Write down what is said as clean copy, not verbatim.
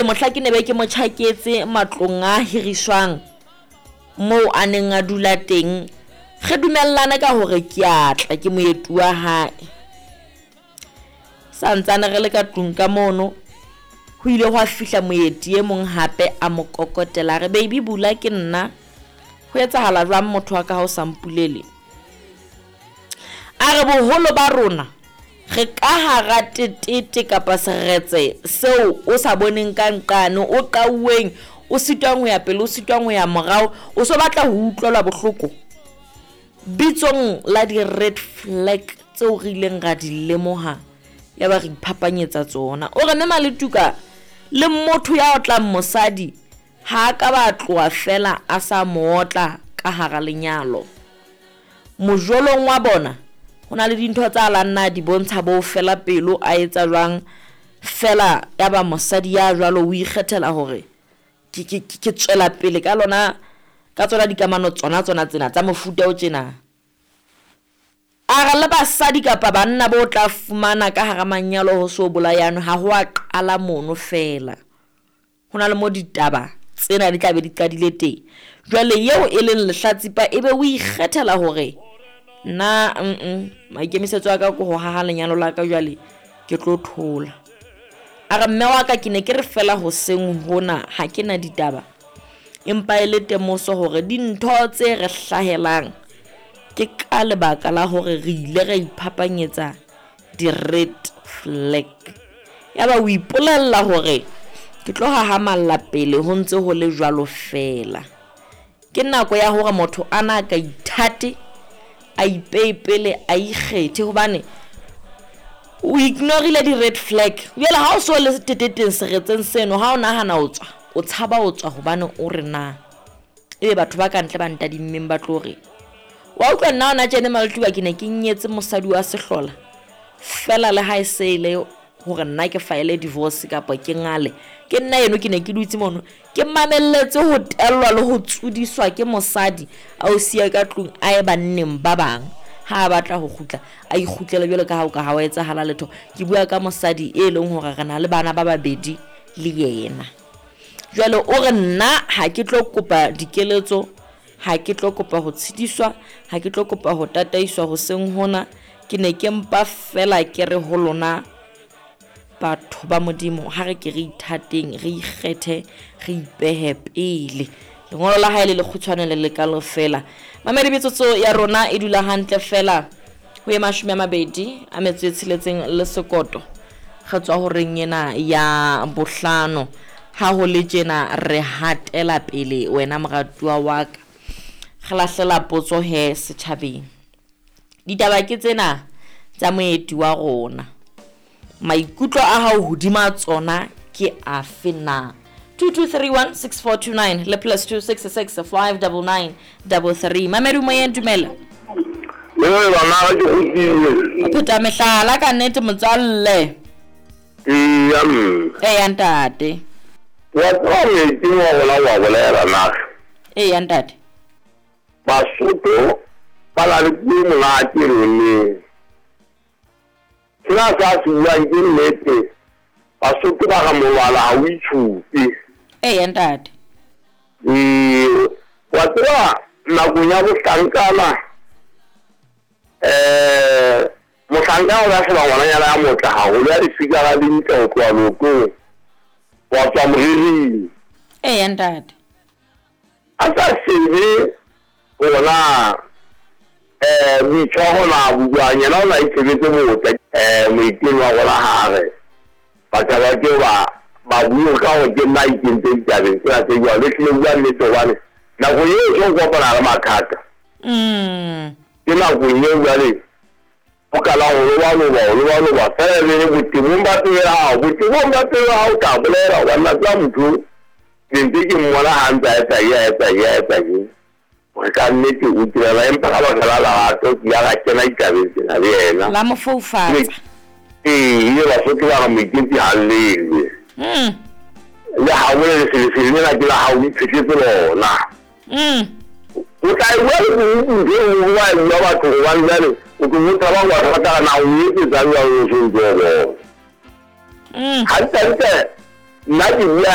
mohla ke ne be ke mo tjhaketse matlong a hiriswang moo a neng a dula teng re dumellana ka hore ke atla ke moetu wa hae santsane re le ka tlung ka mono ho ile hwa fihla moeti e mong hape a mo kokotela re baby bula ke nna ho etsahala jwang motho wa ka ha o sampulele a re boholo ba rona re ka hara tetete kapa seretse seo o sa boneng ka nqane o qauweng o sitwang ho ya pele o sitwang ho ya morao o so batla ho utlwela bohloko bitsong la di red flag tseo re ileng ra di lemoha ya ba re iphapanyetsa tsona o re mema le tuka le motho ya o tla mosadi ha ka ba tloa fela a sa mootla ka hara lenyalo mojolong wa bona hona le dintho tsa lanna di bontsha bo fela pelo a etsa jwang fela ya ba mosadi ya jwalo o ikgethela hore ke tswela pele ka lona ka tsona dikamano tsona tsena tsa mofuta o tjena a re le basadi kapa banna bo tla fumana ka hara manyalo ho so bolayano ha ho a qala mono fela hona le mo ditaba tsena di tla be di qadile teng jwale yeo e leng lehlatsipa ebe o ikgethela hore na maikemisetso a ka go haha lenyalo la ka jwale ke tlo thola a re mme wa ka ke ne ke re fela ho seng hona ha ke na ditaba empa e le temoso hore dintho tse re hlahelang ke ka lebaka la hore re ile ra iphapanyetsa di red flag ya ba o ipolella hore ke tlo hahamalla pele ho ntse ho le jwalo fela ke nako ya hore motho ana ka ithate a ipeipele a ikgethe hobane o ignorile di red flag jwale ha o so le teteteng seretseng seno ha o nahana o tswa o tshaba o tswa hobane o re na ebe batho ba ka ntle ba ntadimmeng ba tlo re wa utlwa nna ona tjene maltuwa ke ne ke nyetse mosadi wa sehlola fela le ha e se ile hore nna ke file divorce kapa ke ngale ke nna eno ke ne ke dutse mono ke mamelletse ho tellwa le ho tsudiswa ke mosadi a o siya ka tlung a e banneng ba bang ha batla ho khutla a ikhutlele jwale ka ha o ka ha wa etsahala letho ke bua ka mosadi e leng hore re na le bana ba babedi le yena jwale o re nna ha ke tlo kopa dikeletso ha ke tlo kopa ho tshidiswa ha ke tlo kopa ho tataiswa ho seng hona ke ne ke mpa fela ke re ho lona batho ba modimo ha re ke re ithateng re ikgethe re ipehe pele lengolo la hae le khutshwane le lekalo fela mamedi bitsotso ya rona e dula hantle fela ho ema 20 a metso e tshiletseng le sekoto ga tswa ho reng yena ya bohlano ha ho le tjena re hatela pele wena moratuwa wa ka re lahlela potso he setjhabeng ditaba ke tsena tsa moeti wa rona maikutlo a hao hodima tsona ke afe na 22316429 le +266 59933 mamedu moyeng dumela bana ke utlwile pheta mehlala ka nnete motswalle ya ntate wa tsone ke wa bolela na ya ntate Basotho ba la le monate rone sena sa se buang ke nnete Basotho ba ga molala ha o itshupe ya ntate wa tseba nakong ya bohlankana mohlankana o ya sheba ngwananyana ya motla haholo ya difikara le ntle ho tloha lokong wa tswa moriring ya ntate a sa shebe ona mitšhogo na buang yena o na itshebetse botle moeteng wa go la gage batho ba ke ba bue ka go ke nna ikentse ditabeng tsena tse buang le tlile bua nnete gobane nako eo so kopana le mathata ke nakong eo jale o kala go lobaloba fela le botebong ba pele gago botebong ba pele ga o tla bolela banna tsa motho lentse ke mmona gantse a etsake re ka nnete o tirela empa ka baka la lerato ke ya ga kena ditabeng tsena le yena la mo foufatsa ile Basotho ba ga moikentsi ga llelwe le ga bole leselesele lena ke la ga o itheketse lona o tla e bua le bontse o bua e bua batho gobane jale o ke botsa ba ngwa thata na o etsetsa jang o sentse bona gantente nna ke bua